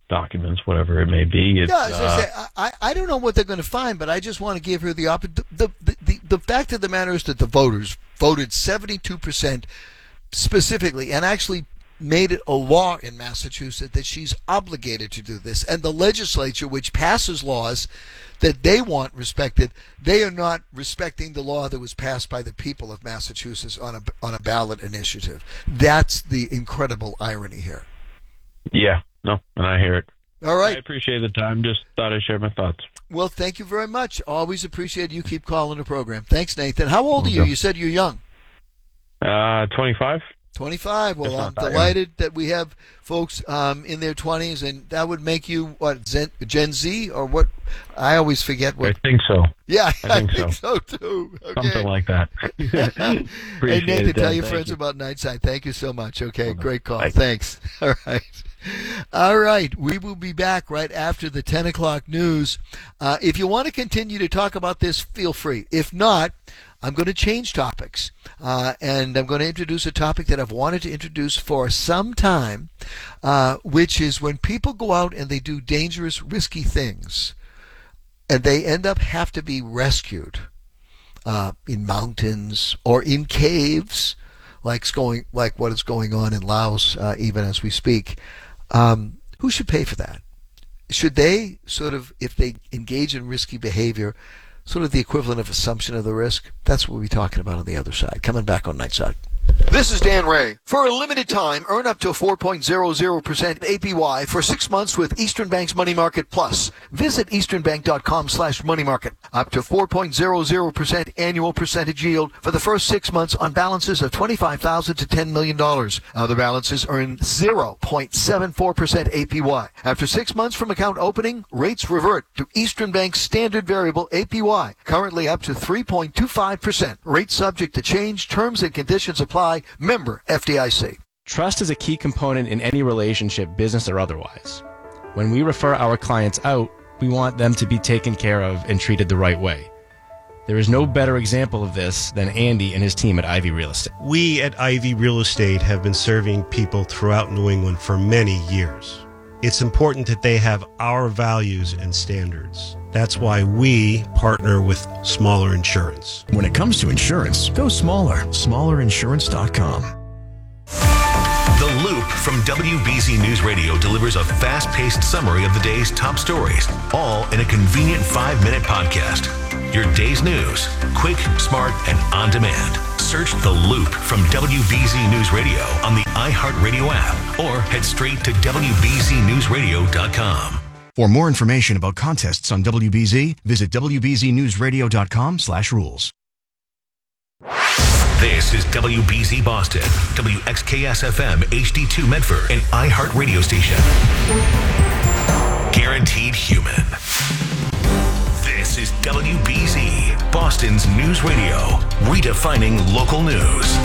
documents, whatever it may be. As I say, I don't know what they're going to find, but I just want to give her the opportunity. The fact of the matter is that the voters voted 72% specifically, and actually made it a law in Massachusetts that she's obligated to do this. And the legislature, which passes laws that they want respected, they are not respecting the law that was passed by the people of Massachusetts on a ballot initiative. That's the incredible irony here. Yeah, no, and I hear it. All right. I appreciate the time. Just thought I'd share my thoughts. Well, thank you very much. Always appreciate you keep calling the program. Thanks, Nathan. How old are you? You said you're young. 25. 25. Well, I'm delighted that we have folks in their 20s, and that would make you, what, Gen Z? Or what? I always forget what. I think so. Yeah, I think so too. Okay. Something like that. Hey, Nathan, tell your friends about Nightside. Thank you so much. Okay, great call. Bye. Thanks. All right. All right, we will be back right after the 10 o'clock news. If you want to continue to talk about this, feel free. If not, I'm going to change topics, and I'm going to introduce a topic that I've wanted to introduce for some time, which is when people go out and they do dangerous, risky things, and they end up have to be rescued in mountains or in caves, like what is going on in Laos, even as we speak. Who should pay for that? Should they sort of, if they engage in risky behavior, sort of the equivalent of assumption of the risk? That's what we'll be talking about on the other side. Coming back on Nightside. This is Dan Ray. For a limited time, earn up to 4.00% APY for 6 months with Eastern Bank's Money Market Plus. Visit easternbank.com/moneymarket. Up to 4.00% annual percentage yield for the first 6 months on balances of $25,000 to $10 million. Other balances earn 0.74% APY. After 6 months from account opening, rates revert to Eastern Bank's standard variable APY, currently up to 3.25%. Rates subject to change. Terms and conditions apply. Member FDIC. Trust is a key component in any relationship, business or otherwise. When we refer our clients out, we want them to be taken care of and treated the right way. There is no better example of this than Andy and his team at Ivy Real Estate. We at Ivy Real Estate have been serving people throughout New England for many years. It's important that they have our values and standards. That's why we partner with Smaller Insurance. When it comes to insurance, go smaller. SmallerInsurance.com. The Loop from WBZ News Radio delivers a fast-paced summary of the day's top stories, all in a convenient 5-minute podcast. Your day's news, quick, smart, and on demand. Search The Loop from WBZ News Radio on the iHeartRadio app or head straight to WBZNewsRadio.com. For more information about contests on WBZ, visit WBZNewsRadio.com/rules. This is WBZ Boston, WXKS-FM HD2 Medford, and iHeart Radio Station. Guaranteed human. This is WBZ, Boston's news radio, redefining local news.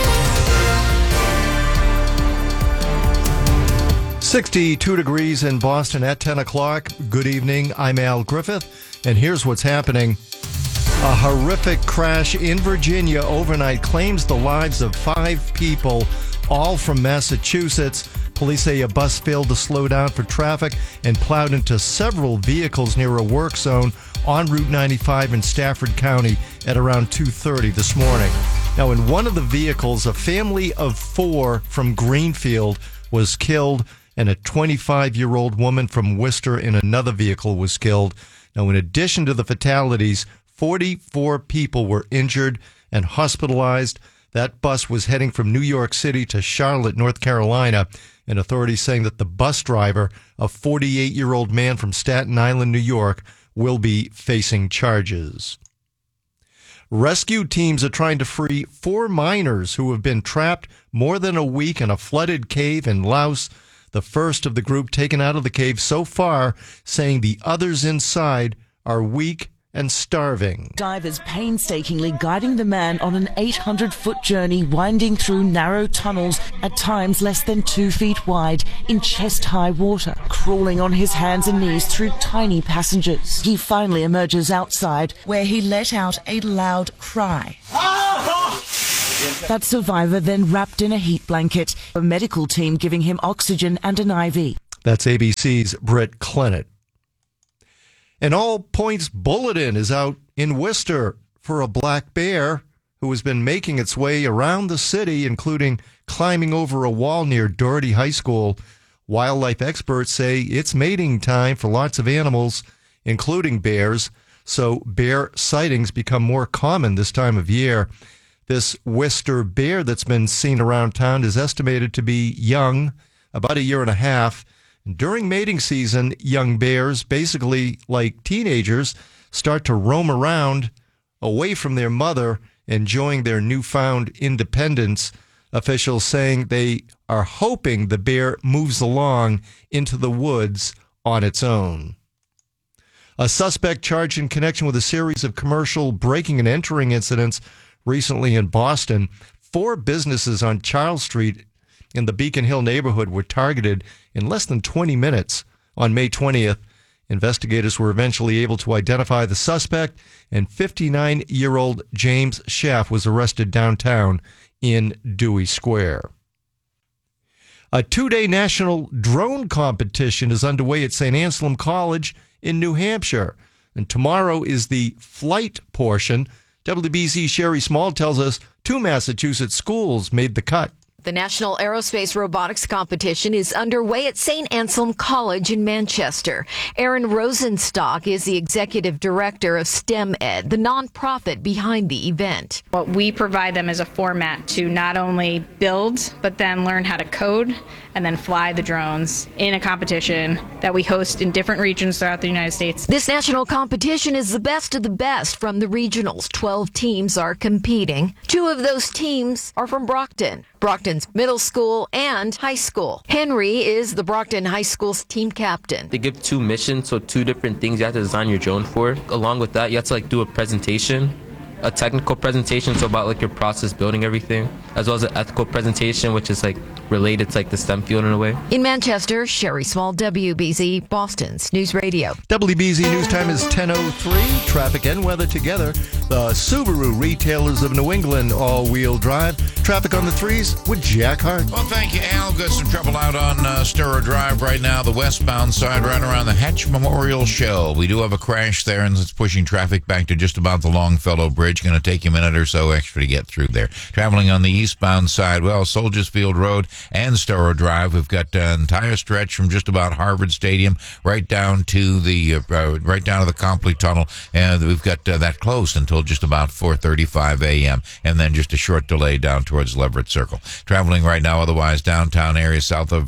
62 degrees in Boston at 10 o'clock. Good evening. I'm Al Griffith, and here's what's happening. A horrific crash in Virginia overnight claims the lives of 5 people, all from Massachusetts. Police say a bus failed to slow down for traffic and plowed into several vehicles near a work zone on Route 95 in Stafford County at around 2:30 this morning. Now, in one of the vehicles, a family of 4 from Greenfield was killed, and a 25-year-old woman from Worcester in another vehicle was killed. Now, in addition to the fatalities, 44 people were injured and hospitalized. That bus was heading from New York City to Charlotte, North Carolina, and authorities saying that the bus driver, a 48-year-old man from Staten Island, New York, will be facing charges. Rescue teams are trying to free 4 miners who have been trapped more than a week in a flooded cave in Laos. The first of the group taken out of the cave so far, saying the others inside are weak and starving. Divers painstakingly guiding the man on an 800-foot journey winding through narrow tunnels, at times less than 2 feet wide, in chest-high water, crawling on his hands and knees through tiny passages. He finally emerges outside, where he let out a loud cry. That survivor then wrapped in a heat blanket, a medical team giving him oxygen and an IV. That's ABC's Britt Clennett. An all-points bulletin is out in Worcester for a black bear who has been making its way around the city, including climbing over a wall near Doherty High School. Wildlife experts say it's mating time for lots of animals, including bears, so bear sightings become more common this time of year. This Worcester bear that's been seen around town is estimated to be young, about a year and a half. During mating season, young bears, basically like teenagers, start to roam around away from their mother, enjoying their newfound independence. Officials saying they are hoping the bear moves along into the woods on its own. A suspect charged in connection with a series of commercial breaking and entering incidents recently in Boston. 4 businesses on Charles Street in the Beacon Hill neighborhood were targeted in less than 20 minutes on May 20th. Investigators were eventually able to identify the suspect, and 59-year-old James Schaff was arrested downtown in Dewey Square. A 2-day national drone competition is underway at St. Anselm College in New Hampshire, and tomorrow is the flight portion. WBZ's Sherry Small tells us 2 Massachusetts schools made the cut. The National Aerospace Robotics Competition is underway at St. Anselm College in Manchester. Aaron Rosenstock is the executive director of STEM Ed, the nonprofit behind the event. What we provide them is a format to not only build, but then learn how to code and then fly the drones in a competition that we host in different regions throughout the United States. This national competition is the best of the best from the regionals. 12 teams are competing. 2 of those teams are from Brockton. Brockton's middle school and high school. Henry is the Brockton High School's team captain. They give 2 missions, so 2 different things you have to design your drone for. Along with that, you have to do a presentation, a technical presentation, so about your process building everything, as well as an ethical presentation, which is related to the STEM field in a way. In Manchester, Sherry Small, WBZ, Boston's News Radio. WBZ News Time is 10:03. Traffic and weather together. The Subaru Retailers of New England all-wheel drive. Traffic on the 3s with Jack Hart. Well, thank you, Al. Got some trouble out on Sturrow Drive right now, the westbound side, right around the Hatch Memorial Shell. We do have a crash there, and it's pushing traffic back to just about the Longfellow Bridge. Going to take you a minute or so extra to get through there. Traveling on the eastbound side, well, Soldiers Field Road and Sturrow Drive. We've got an entire stretch from just about Harvard Stadium right down to the Copley Tunnel, and we've got that closed until just about 4:35 a.m. and then just a short delay down towards Leverett Circle. Traveling right now, otherwise downtown area southbound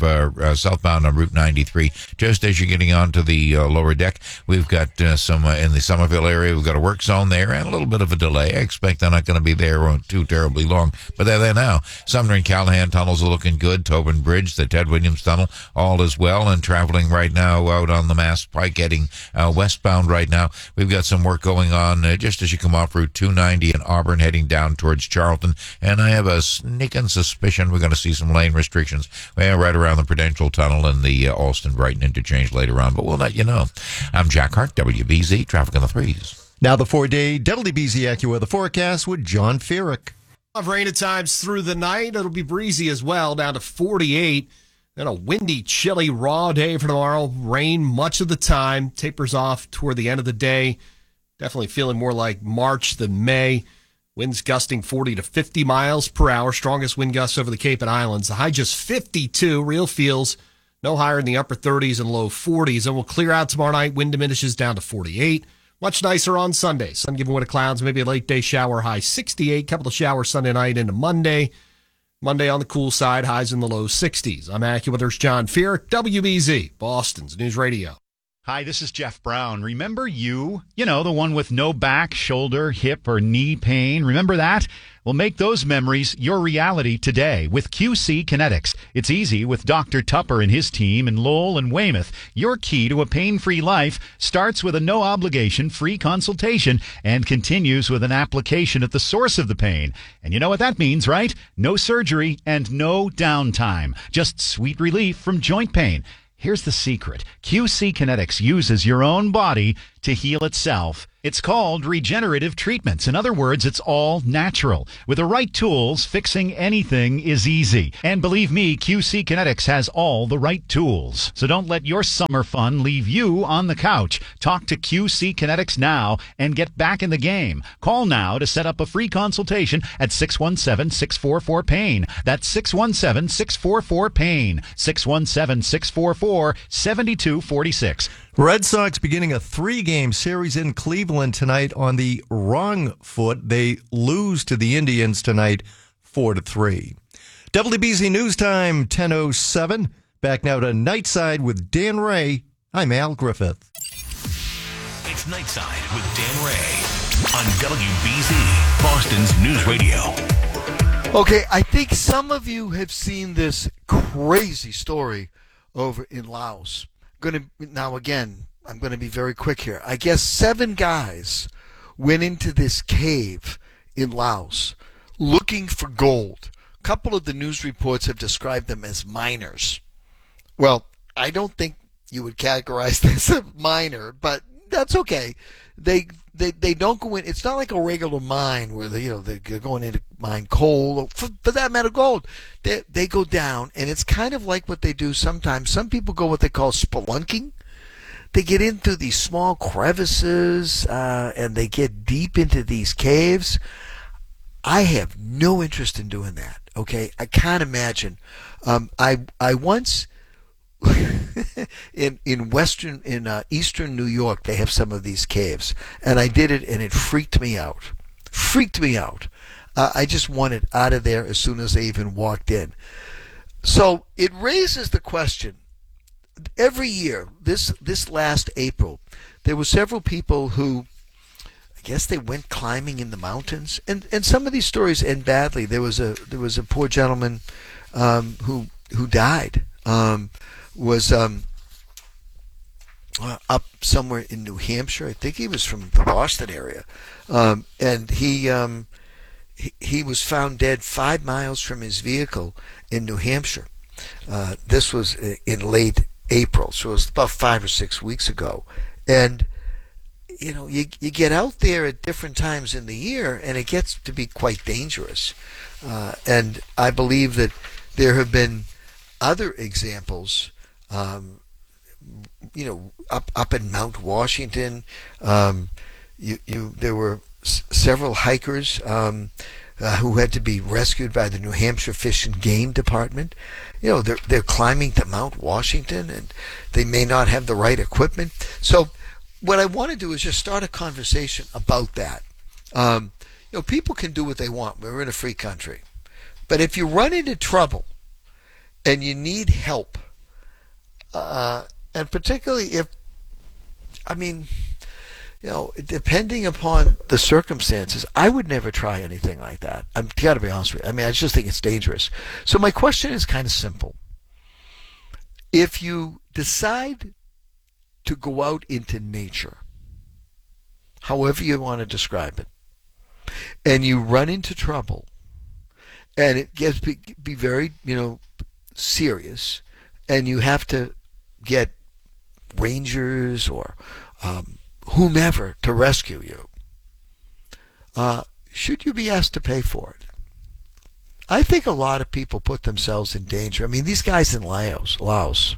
on Route 93. Just as you're getting onto the lower deck, we've got some in the Somerville area. We've got a work zone there and a little bit of a delay. I expect they're not going to be there too terribly long, but they're there now. Sumner and Callahan tunnels are looking good. Tobin Bridge, the Ted Williams Tunnel, all is well. And traveling right now out on the Mass Pike, heading westbound right now, we've got some work going on just as you come off Route 290 in Auburn, heading down towards Charlton. And I have a sneaking suspicion we're going to see some lane restrictions right around the Prudential Tunnel and the Alston-Brighton interchange later on, but we'll let you know. I'm Jack Hart, WBZ, traffic on the 3s. Now the 4-day WBZ AccuWeather forecast with John Feerick. Of rain at times through the night. It'll be breezy as well, down to 48. Then a windy, chilly, raw day for tomorrow. Rain much of the time. Tapers off toward the end of the day. Definitely feeling more like March than May. Winds gusting 40 to 50 miles per hour. Strongest wind gusts over the Cape and Islands. The high just 52. Real feels no higher in the upper 30s and low 40s. And we'll clear out tomorrow night. Wind diminishes down to 48. Much nicer on Sunday. Sun giving way to clouds, maybe a late day shower, high 68. Couple of showers Sunday night into Monday. Monday on the cool side, highs in the low 60s. I'm AccuWeather's John Feerick, WBZ, Boston's News Radio. Hi, this is Jeff Brown. Remember you? You know, the one with no back, shoulder, hip, or knee pain. Remember that? Well, make those memories your reality today with QC Kinetics. It's easy with Dr. Tupper and his team in Lowell and Weymouth. Your key to a pain-free life starts with a no-obligation free consultation and continues with an application at the source of the pain. And you know what that means, right? No surgery and no downtime. Just sweet relief from joint pain. Here's the secret. QC Kinetics uses your own body to heal itself. It's called regenerative treatments. In other words, it's all natural. With the right tools, fixing anything is easy. And believe me, QC Kinetics has all the right tools. So don't let your summer fun leave you on the couch. Talk to QC Kinetics now and get back in the game. Call now to set up a free consultation at 617-644-PAIN. That's 617-644-PAIN. 617-644-7246. Red Sox beginning a 3-game series in Cleveland tonight on the wrong foot. They lose to the Indians tonight 4-3. WBZ News Time 10:07. Back now to Nightside with Dan Ray. I'm Al Griffith. It's Nightside with Dan Ray on WBZ, Boston's News Radio. Okay, I think some of you have seen this crazy story over in Laos. Now again, I'm going to be very quick here. I guess 7 guys went into this cave in Laos looking for gold. A couple of the news reports have described them as miners. Well, I don't think you would categorize this as a miner, but that's okay. They don't go in. It's not like a regular mine where they're going in to mine coal or for that matter gold. They go down, and it's kind of like what they do sometimes. Some people go what they call spelunking. They get into these small crevices and they get deep into these caves. I have no interest in doing that. Okay, I can't imagine. I once. in eastern New York, they have some of these caves, and I did it, and it freaked me out. I just wanted out of there as soon as I even walked in. So it raises the question. Every year, this last April, there were several people who, I guess they went climbing in the mountains, and some of these stories end badly. There was a poor gentleman who died. Was up somewhere in New Hampshire. I think he was from the Boston area, and he was found dead 5 miles from his vehicle in New Hampshire. This was in late April, so it was about 5 or 6 weeks ago. And you get out there at different times in the year, and it gets to be quite dangerous. And I believe that there have been other examples. Up in Mount Washington, there were several hikers who had to be rescued by the New Hampshire Fish and Game Department. They're climbing to Mount Washington, and they may not have the right equipment. So, what I want to do is just start a conversation about that. People can do what they want. We're in a free country, but if you run into trouble and you need help. And particularly depending upon the circumstances, I would never try anything like that. I've got to be honest with you. I just think it's dangerous. So my question is kind of simple. If you decide to go out into nature, however you want to describe it, and you run into trouble, and it gets be very, serious, and you have to get rangers or whomever to rescue you, should you be asked to pay for it? I think a lot of people put themselves in danger. These guys in Laos,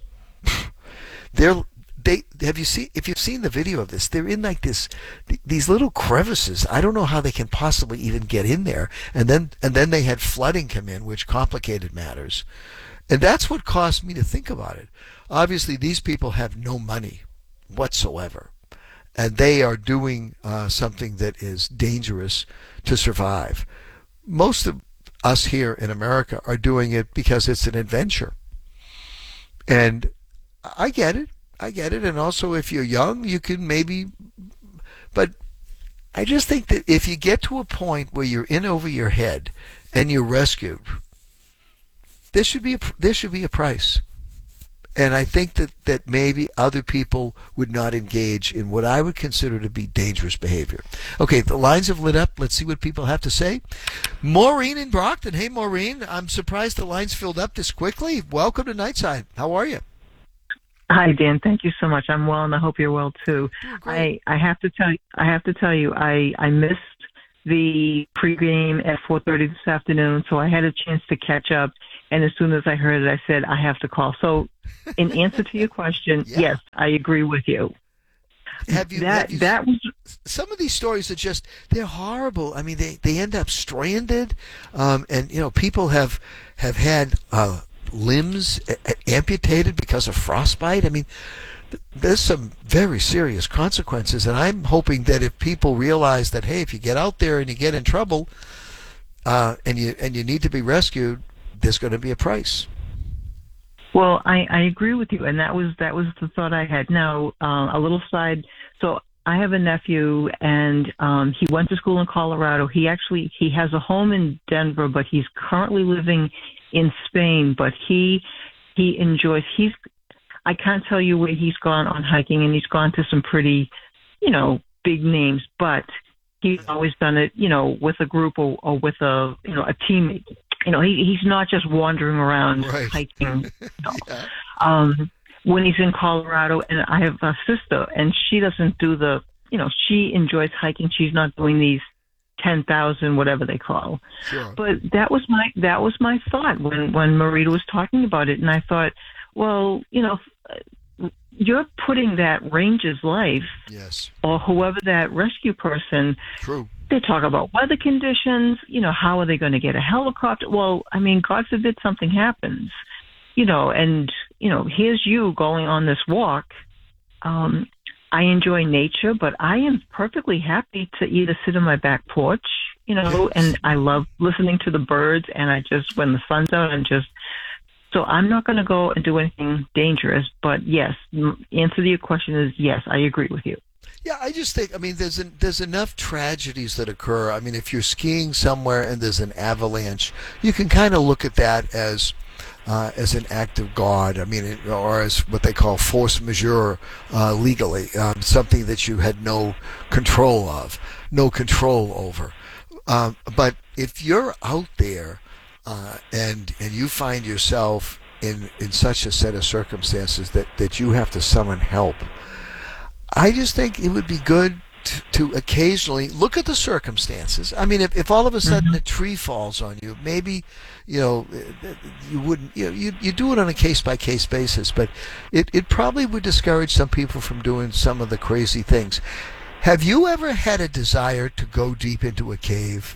if you've seen the video of this, they're in like these little crevices. I don't know how they can possibly even get in there. And then they had flooding come in, which complicated matters. And that's what caused me to think about it. Obviously, these people have no money whatsoever, and they are doing something that is dangerous to survive. Most of us here in America are doing it because it's an adventure. And I get it. And also, if you're young, you can maybe, but I just think that if you get to a point where you're in over your head and you're rescued, there should be a price. And I think that maybe other people would not engage in what I would consider to be dangerous behavior. Okay, the lines have lit up. Let's see what people have to say. Maureen in Brockton. Hey, Maureen. I'm surprised the lines filled up this quickly. Welcome to Nightside. How are you? Hi, Dan. Thank you so much. I'm well, and I hope you're well too. I have to tell you, I missed the pregame at 4:30 this afternoon, so I had a chance to catch up. And as soon as I heard it, I said I have to call. So, in answer to your question, yes, I agree with you. Have you some of these stories are they're horrible. I mean, they end up stranded, and people have had limbs amputated because of frostbite. I mean, there's some very serious consequences, and I'm hoping that if people realize that, hey, if you get out there and you get in trouble, and you need to be rescued, there's going to be a price. Well, I agree with you, and that was the thought I had. Now, a little side. So I have a nephew, and he went to school in Colorado. He has a home in Denver, but he's currently living in Spain. But he enjoys. I can't tell you where he's gone on hiking, and he's gone to some pretty, big names. But he's always done it, with a group or with a teammate. He's not just wandering around hiking. When he's in Colorado, and I have a sister, and she doesn't do she enjoys hiking. She's not doing these 10,000, whatever they call. Sure. But that was my thought when Marita was talking about it, and I thought, well, you're putting that ranger's life, yes, or whoever that rescue person. True. They talk about weather conditions, how are they going to get a helicopter? Well, I mean, God forbid something happens, and, here's you going on this walk. I enjoy nature, but I am perfectly happy to either sit on my back porch, and I love listening to the birds, and when the sun's out, so I'm not going to go and do anything dangerous, but yes, answer to your question is yes, I agree with you. Yeah, I just think, there's enough tragedies that occur. I mean, if you're skiing somewhere and there's an avalanche, you can kind of look at that as an act of God. Or as what they call force majeure legally, something that you had no control over. But if you're out there and you find yourself in such a set of circumstances that you have to summon help, I just think it would be good to occasionally look at the circumstances. I mean, if all of a sudden a tree falls on you, maybe, you wouldn't, you do it on a case-by-case basis, but it probably would discourage some people from doing some of the crazy things. Have you ever had a desire to go deep into a cave?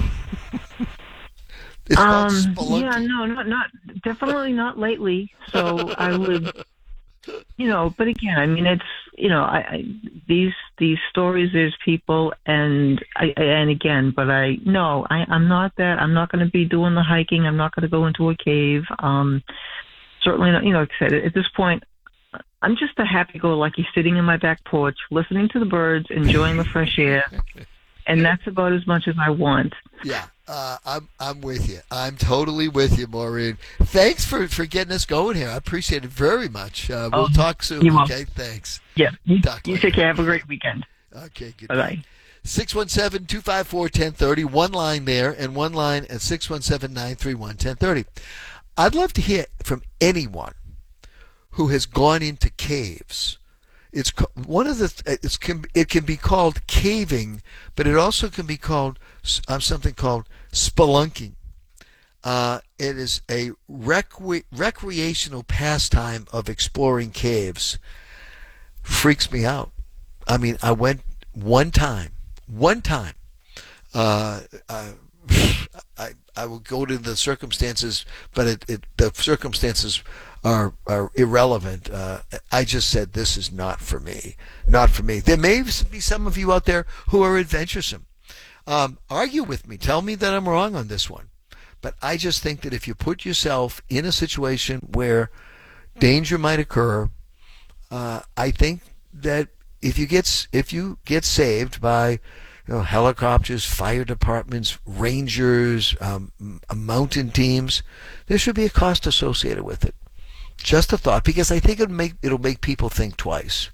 It's called spelunking. Yeah, no, not definitely not lately. So I would, but again, it's, these stories, there's people, and again, but I'm not that. I'm not going to be doing the hiking. I'm not going to go into a cave. Certainly not, like I said, at this point, I'm just a happy-go-lucky sitting in my back porch, listening to the birds, enjoying the fresh air, and that's about as much as I want. Yeah. I'm with you. I'm totally with you, Maureen. Thanks for getting us going here. I appreciate it very much. We'll talk soon. Okay, thanks. Yeah. You take care. Have a great weekend. Okay, good. Bye-bye. 617-254-1030. One line there and one line at 617-931-1030. I'd love to hear from anyone who has gone into caves. It's one of it can be called caving, but it also can be called something called spelunking. It is a recreational pastime of exploring caves. Freaks me out. I went one time. I will go to the circumstances, but the circumstances are irrelevant. I just said, this is not for me. Not for me. There may be some of you out there who are adventuresome. Argue with me. Tell me that I'm wrong on this one. But I just think that if you put yourself in a situation where danger might occur, I think that if you get saved by helicopters, fire departments, rangers, mountain teams, there should be a cost associated with it. Just a thought, because I think it'll make people think twice.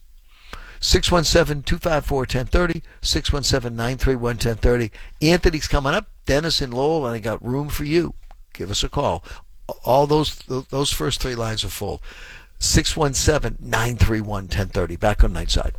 617-254-1030, 617-931-1030. Anthony's coming up. Dennis in Lowell, and I got room for you. Give us a call. All those first three lines are full. 617-931-1030. Back on Nightside.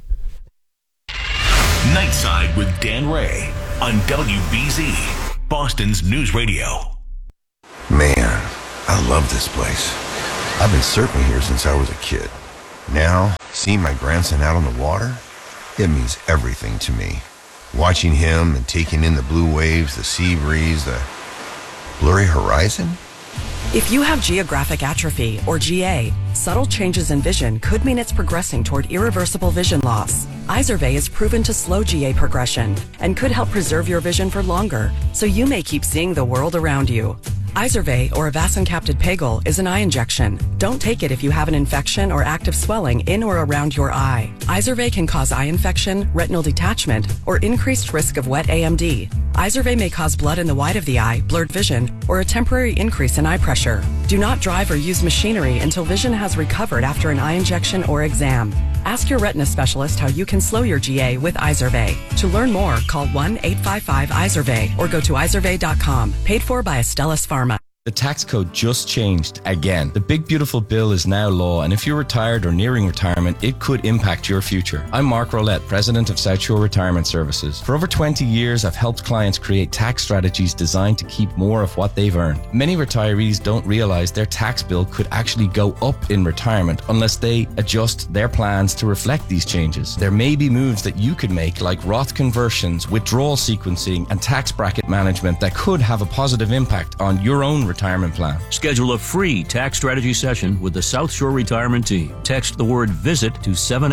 Nightside with Dan Ray on WBZ, Boston's News Radio. Man, I love this place. I've been surfing here since I was a kid. Now, seeing my grandson out on the water, it means everything to me. Watching him and taking in the blue waves, the sea breeze, the blurry horizon. If you have geographic atrophy, or GA, subtle changes in vision could mean it's progressing toward irreversible vision loss. Izervay is proven to slow GA progression and could help preserve your vision for longer, so you may keep seeing the world around you. Izervay, or avacincaptad pegol, is an eye injection. Don't take it if you have an infection or active swelling in or around your eye. Izervay can cause eye infection, retinal detachment, or increased risk of wet AMD. Izervay may cause blood in the white of the eye, blurred vision, or a temporary increase in eye pressure. Do not drive or use machinery until vision has recovered after an eye injection or exam. Ask your retina specialist how you can slow your GA with Izervay. To learn more, call 1-855-IZERVAY or go to izervay.com. Paid for by Astellas Pharma. The tax code just changed again. The big beautiful bill is now law, and if you're retired or nearing retirement, it could impact your future. I'm Mark Rollette, president of South Shore Retirement Services. For over 20 years, I've helped clients create tax strategies designed to keep more of what they've earned. Many retirees don't realize their tax bill could actually go up in retirement unless they adjust their plans to reflect these changes. There may be moves that you could make, like Roth conversions, withdrawal sequencing, and tax bracket management that could have a positive impact on your own retirement plan. Schedule a free tax strategy session with the South Shore Retirement Team. Text the word VISIT to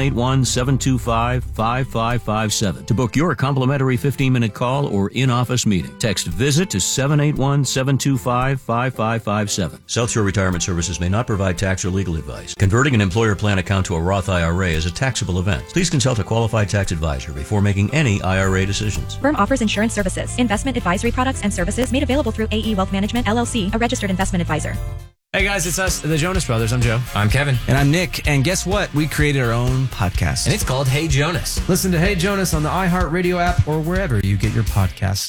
781-725-5557 to book your complimentary 15-minute call or in-office meeting. Text VISIT to 781-725-5557. South Shore Retirement Services may not provide tax or legal advice. Converting an employer plan account to a Roth IRA is a taxable event. Please consult a qualified tax advisor before making any IRA decisions. Firm offers insurance services, investment advisory products and services made available through AE Wealth Management, LLC, a registered investment advisor. Hey guys, it's us, the Jonas Brothers. I'm Joe. I'm Kevin. And I'm Nick. And guess what? We created our own podcast. And it's called Hey Jonas. Listen to Hey Jonas on the iHeartRadio app or wherever you get your podcasts.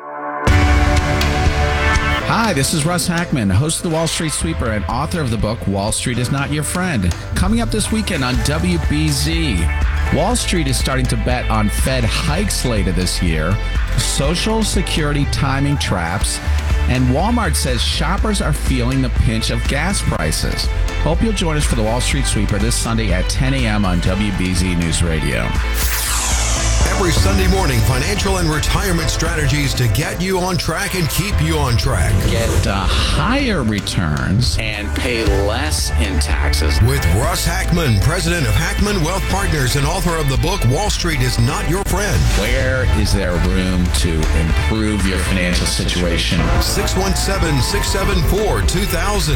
Hi, this is Russ Hackman, host of the Wall Street Sweeper and author of the book Wall Street is Not Your Friend. Coming up this weekend on WBZ, Wall Street is starting to bet on Fed hikes later this year, Social Security timing traps, and Walmart says shoppers are feeling the pinch of gas prices. Hope you'll join us for the Wall Street Sweeper this Sunday at 10 a.m. on WBZ News Radio. Every Sunday morning, financial and retirement strategies to get you on track and keep you on track. Get higher returns and pay less in taxes. With Russ Hackman, president of Hackman Wealth Partners and author of the book Wall Street is Not Your Friend. Where is there room to improve your financial situation? 617-674-2000.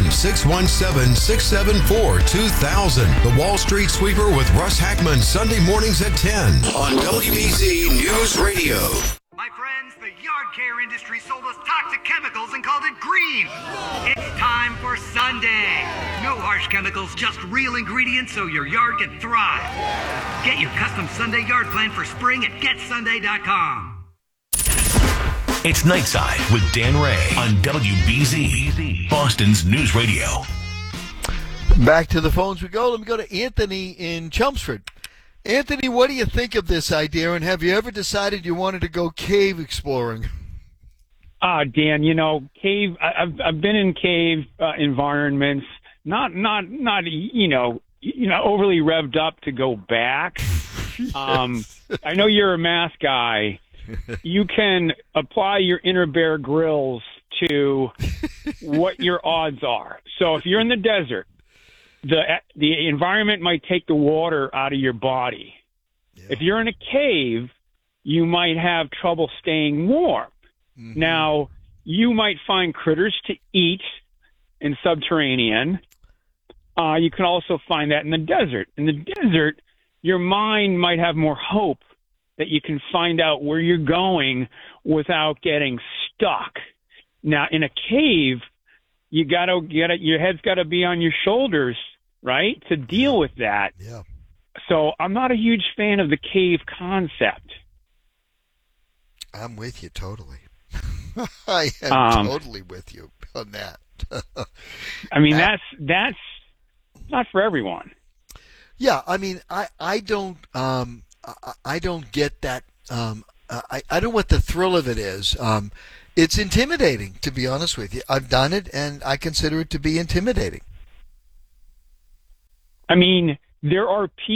617-674-2000. The Wall Street Sweeper with Russ Hackman, Sunday mornings at 10 on WBZ News Radio. My friends, the yard care industry sold us toxic chemicals and called it green. It's time for Sunday. No harsh chemicals, just real ingredients so your yard can thrive. Get your custom Sunday yard plan for spring at getsunday.com. It's Nightside with Dan Ray on WBZ, Boston's News Radio. Back to the phones we go. Let me go to Anthony in Chelmsford. Anthony, what do you think of this idea, and have you ever decided you wanted to go cave exploring? Dan, cave. I've been in cave environments, not overly revved up to go back. I know you're a math guy. You can apply your inner Bear Grylls to what your odds are. So if you're in the desert, the environment might take the water out of your body. Yeah. If you're in a cave, you might have trouble staying warm. Mm-hmm. Now, you might find critters to eat in subterranean. You can also find that in the desert. In the desert, your mind might have more hope that you can find out where you're going without getting stuck. Now, in a cave, you gotta your head's gotta be on your shoulders, right, to deal with that. Yeah. So I'm not a huge fan of the cave concept. I'm with you totally. I am totally with you on that. I mean, that's not for everyone. Yeah, I mean, I don't get that. I don't know what the thrill of it is. It's intimidating, to be honest with you. I've done it, and I consider it to be intimidating. I mean, there are people